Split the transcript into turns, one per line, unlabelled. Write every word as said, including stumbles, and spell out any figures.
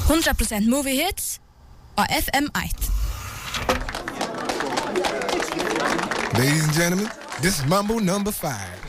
hundra procent movie hits och F M ett.
Ladies and gentlemen, this is Mambo number five.